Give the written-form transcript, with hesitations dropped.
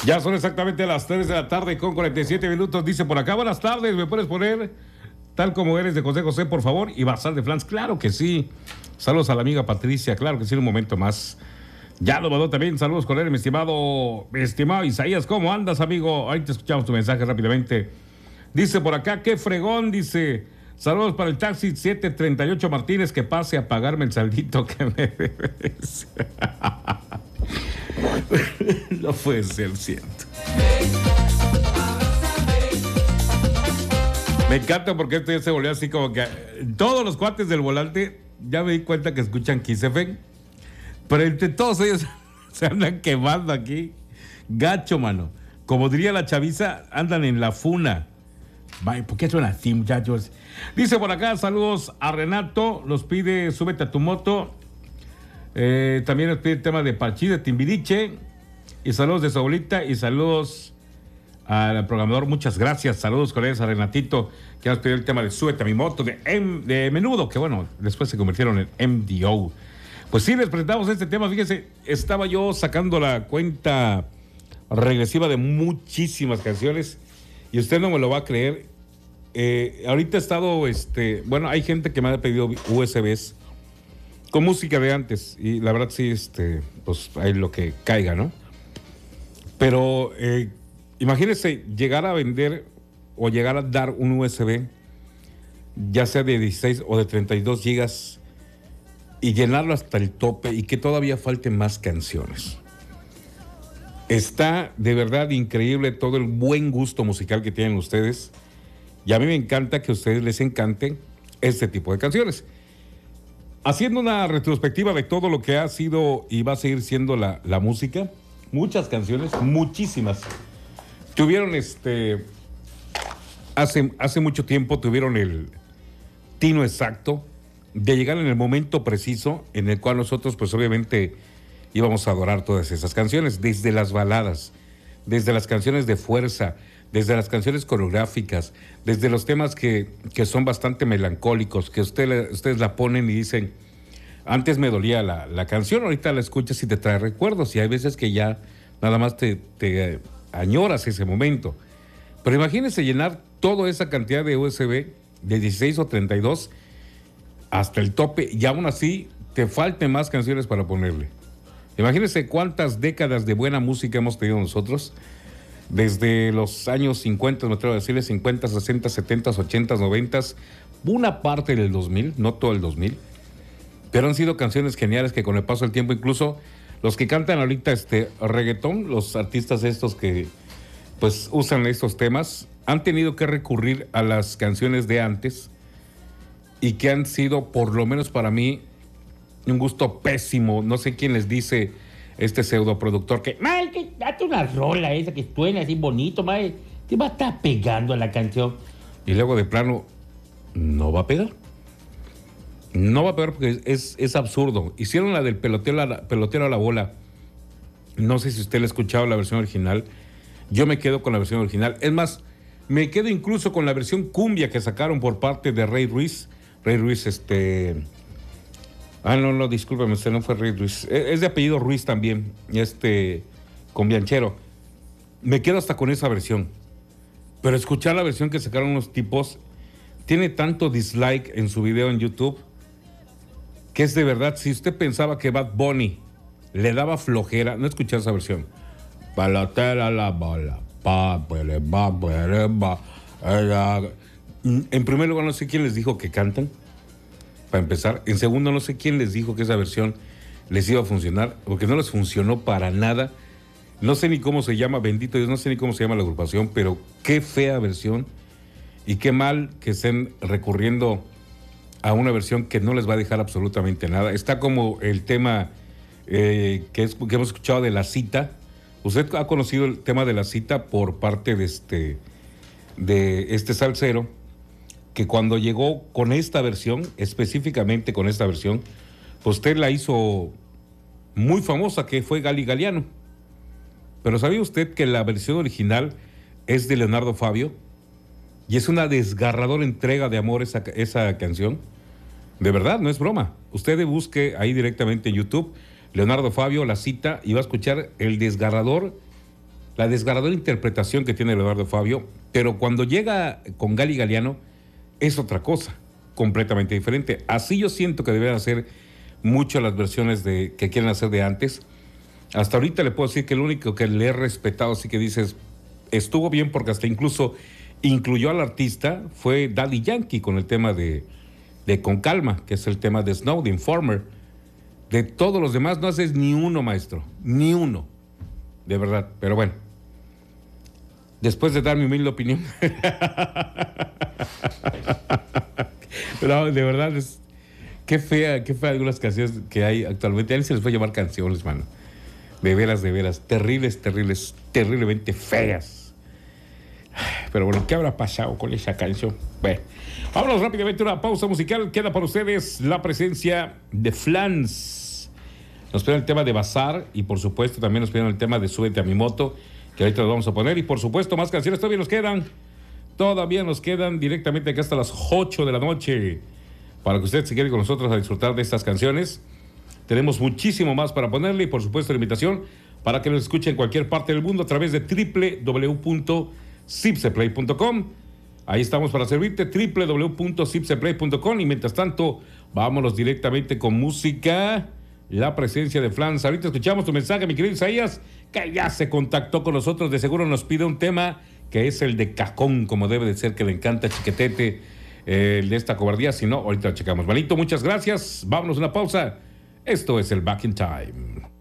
Ya son exactamente las 3 de la tarde con 47 minutos. Dice por acá, buenas tardes, ¿me puedes poner tal como eres de José José, por favor? Y Bazar de Flans, claro que sí. Saludos a la amiga Patricia, claro que sí, un momento más. Ya lo mandó también, saludos con él, mi estimado Isaías, ¿cómo andas, amigo? Ahí te escuchamos tu mensaje rápidamente. Dice por acá, qué fregón, dice, saludos para el taxi 738 Martínez, que pase a pagarme el saldito que me debes. No puede ser cierto. Me encanta porque esto ya se volvió así como que todos los cuates del volante ya me di cuenta que escuchan Kiss FM, pero entre todos ellos se andan quemando aquí. Gacho, mano. Como diría la chaviza, andan en la funa. ¿Por qué son así, muchachos? Dice por acá, saludos a Renato, los pide súbete a tu moto. También nos pide el tema de Parchí, de Timbiriche. Y saludos de su abuelita y saludos al programador. Muchas gracias. Saludos con ellos a Renatito, que nos pidió el tema de súbete a mi moto de Menudo, que bueno, después se convirtieron en MDO. Pues sí, les presentamos este tema. Fíjense, estaba yo sacando la cuenta regresiva de muchísimas canciones y usted no me lo va a creer. Ahorita he estado, bueno, hay gente que me ha pedido USBs con música de antes y la verdad sí, pues hay lo que caiga, ¿no? Pero imagínense llegar a vender o llegar a dar un USB, ya sea de 16 o de 32 gigas, y llenarlo hasta el tope y que todavía falten más canciones. Está de verdad increíble todo el buen gusto musical que tienen ustedes. Y a mí me encanta que a ustedes les encante este tipo de canciones. Haciendo una retrospectiva de todo lo que ha sido y va a seguir siendo la música, muchas canciones, muchísimas. Tuvieron hace mucho tiempo tuvieron el tino exacto de llegar en el momento preciso en el cual nosotros pues obviamente íbamos a adorar todas esas canciones, desde las baladas, desde las canciones de fuerza, desde las canciones coreográficas, desde los temas que son bastante melancólicos, que ustedes la ponen y dicen, antes me dolía la canción, ahorita la escuchas y te trae recuerdos, y hay veces que ya nada más te añoras ese momento. Pero imagínense llenar toda esa cantidad de USB de 16 o 32 hasta el tope, y aún así te falten más canciones para ponerle. Imagínense cuántas décadas de buena música hemos tenido nosotros, desde los años 50, me atrevo a decirles, 50, 60, 70, 80, 90, una parte del 2000, no todo el 2000, pero han sido canciones geniales que con el paso del tiempo, incluso los que cantan ahorita reggaetón, los artistas estos que pues usan estos temas, han tenido que recurrir a las canciones de antes y que han sido, por lo menos para mí, un gusto pésimo. No sé quién les dice este pseudoproductor que, mae, date una rola esa que suena así bonito, mae, te va a estar pegando a la canción. Y luego de plano, no va a pegar. No va a pegar porque es absurdo. Hicieron la del pelotero a la bola. No sé si usted la ha escuchado, la versión original. Yo me quedo con la versión original. Es más, me quedo incluso con la versión cumbia que sacaron por parte de Rey Ruiz. Rey Ruiz, no, discúlpeme, usted no fue Rey Ruiz. Es de apellido Ruiz también, cumbianchero. Me quedo hasta con esa versión. Pero escuchar la versión que sacaron los tipos, tiene tanto dislike en su video en YouTube, que es de verdad, si usted pensaba que Bad Bunny le daba flojera, no escuchar esa versión. Palotera la bola, en primer lugar, no sé quién les dijo que cantan, para empezar. En segundo, no sé quién les dijo que esa versión les iba a funcionar, porque no les funcionó para nada. No sé ni cómo se llama, bendito Dios, no sé ni cómo se llama la agrupación, pero qué fea versión y qué mal que estén recurriendo a una versión que no les va a dejar absolutamente nada. Está como el tema que hemos escuchado de La Cita. Usted ha conocido el tema de La Cita por parte de este salsero, que cuando llegó con esta versión, específicamente con esta versión, pues usted la hizo muy famosa, que fue Gali Galiano. Pero ¿sabía usted que la versión original es de Leonardo Fabio? Y es una desgarradora entrega de amor esa canción. De verdad, no es broma. Usted busque ahí directamente en YouTube, Leonardo Fabio, La Cita, y va a escuchar el desgarrador la desgarradora interpretación que tiene Eduardo Fabio, pero cuando llega con Gali Galiano es otra cosa, completamente diferente. Así yo siento que deberían hacer mucho las versiones que quieren hacer de antes. Hasta ahorita le puedo decir que el único que le he respetado, así que dices, estuvo bien porque hasta incluso incluyó al artista, fue Daddy Yankee con el tema de Con Calma, que es el tema de Snow, de Informer. De todos los demás no haces ni uno, maestro, ni uno, de verdad. Pero bueno, después de dar mi humilde opinión, pero de verdad es qué fea algunas canciones que hay actualmente. A él se les puede llamar canciones, mano. De veras, terribles, terriblemente feas. Pero bueno, ¿qué habrá pasado con esa canción? Bueno, vámonos rápidamente a una pausa musical. Queda para ustedes la presencia de Flans. Nos piden el tema de Bazar y por supuesto también nos piden el tema de Súbete a mi moto, que ahorita lo vamos a poner. Y por supuesto más canciones todavía nos quedan directamente acá hasta las 8 de la noche. Para que usted se quede con nosotros a disfrutar de estas canciones. Tenemos muchísimo más para ponerle y por supuesto la invitación para que nos escuche en cualquier parte del mundo a través de www.zipseplay.com. Ahí estamos para servirte, www.zipseplay.com. Y mientras tanto, vámonos directamente con música. La presencia de Flans. Ahorita escuchamos tu mensaje, mi querido Isaías, que ya se contactó con nosotros. De seguro nos pide un tema que es el de Cajón, como debe de ser, que le encanta Chiquetete, el de esta cobardía. Si no, ahorita lo checamos. Malito, muchas gracias. Vámonos a una pausa. Esto es el Back in Time.